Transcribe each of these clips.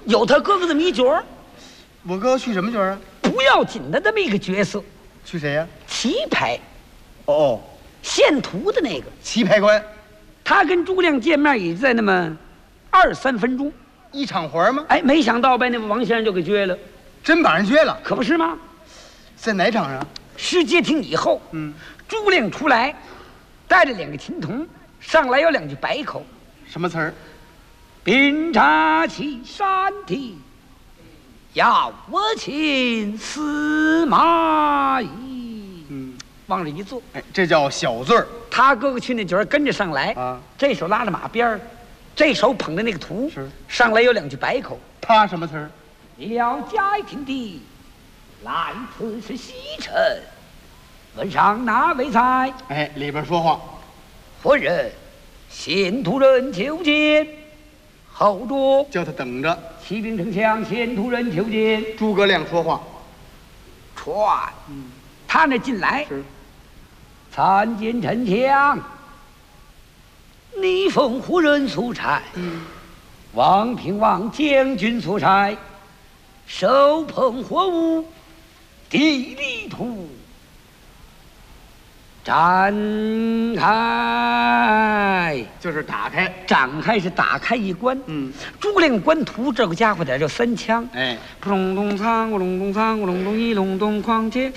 有他哥哥这么一角儿。 我哥去什么角啊？ 不要紧的这么一个角色， 去谁呀？ 棋牌哦， 献图的那个。 棋牌官。 他跟诸葛亮见面也在那么2-3分钟， 一场活吗？ 哎，没想到把那个王先生就给撅了。 真把人撅了， 可不是吗？ 在哪场上？ 世界厅以后，诸葛亮出来，带着2个琴童，上来有2句白口。 什么词儿？ 兵插旗山体，要我擒司马懿。往这一坐， 哎，这叫小字儿。 他哥哥去那角儿跟着上来啊， 这手拉着马鞭儿，这手捧着那个图， 是上来有2句白口。 他什么词儿？ 了解听的，来此是西城，问上哪位在？ 哎，里边说话。 夫人，献图人求见。后着叫他等着。 骑兵丞相，献图人求见。 诸葛亮说话。 传，他那进来是。 参见丞相，你奉胡人所差，王平王将军所差，手捧货物，地理图，展开， 就是打开。 展开是打开一关。诸葛亮观图，这个家伙点叫3枪。 哎， 扑隆咚仓，咕隆咚仓，咕隆咚一隆咚哐切。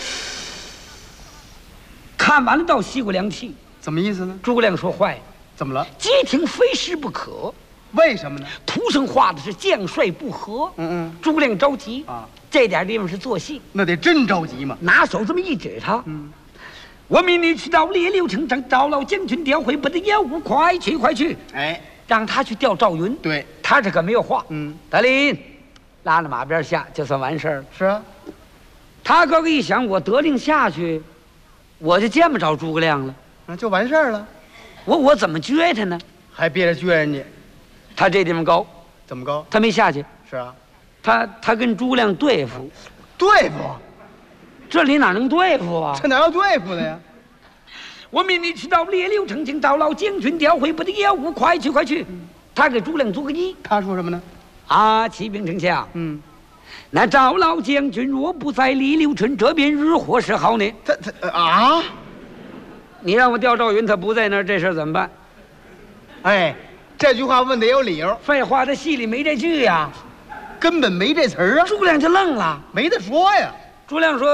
看完了倒吸过凉气。 怎么意思呢？ 诸葛亮说坏了， 怎么了？ 街亭非失不可。 为什么呢？ 图上画的是将帅不和。诸葛亮着急啊， 这点地方是做戏。 那得真着急嘛。 拿手这么一指他，我命你去到列刘城上找老将军调回，不得延误，快去快去！ 哎， 让他去调赵云。 对， 他这可没有话。德林拉着马鞭下，就算完事儿了。 是啊。 他哥哥一想，我得令下去，我就见不着诸葛亮了， 那就完事儿了。 我怎么撅他呢？ 还憋着撅人家。 他这地方高， 怎么高？ 他没下去。 是啊。 他跟诸葛亮对付。 对付？ 这里哪能对付啊？ 这哪要对付的呀？ 我命你去到列刘城请找老将军调回，不得延误，快去快去！他给诸葛亮做个揖。 他说什么呢？ 啊，骑兵丞相，那赵老将军若不在列刘城这边，日何是好呢？ 他啊！ 你让我调赵云，他不在那儿，这事儿怎么办？ 哎，这句话问得有理由。 废话，他戏里没这句呀， 根本没这词儿啊。 诸葛亮就愣了， 没得说呀。 诸葛亮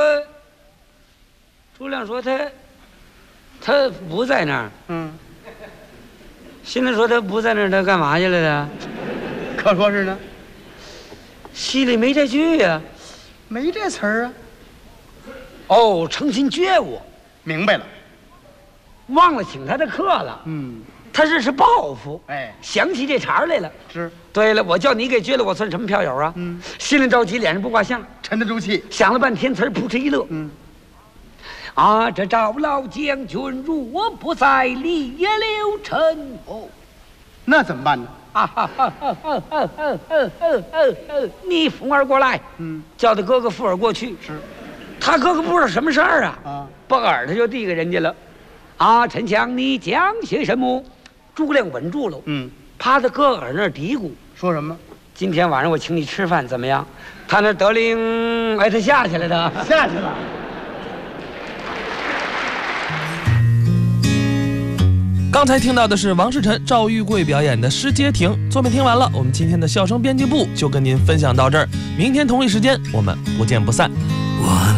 说他不在那儿。现在说他不在那儿，他干嘛去了呢？ 可说是呢。 戏里没这句呀， 没这词儿啊。 哦，诚心撅我。 明白了。 忘了请他的客了。他这是报复。 哎， 想起这茬来了。 是。 对了，我叫你给撅了，我算什么票友啊？心里着急，脸上不挂相， 沉得住气。 想了半天，词儿扑哧一乐。啊，这赵老将军若不在列刘城后， 那怎么办呢？ 你凤儿过来。叫他哥哥富儿过去。 是。 他哥哥不知道什么事儿啊，把耳朵就递给人家了。啊，丞相，你讲些什么？诸葛亮稳住了。趴他哥耳那儿嘀咕， 说什么？ 今天晚上我请你吃饭，怎么样？他那得令，哎，他下去了的， 下去了。 刚才听到的是王世臣、赵玉贵表演的《诗街亭》。作品听完了，我们今天的笑声编辑部就跟您分享到这儿。明天同一时间，我们不见不散。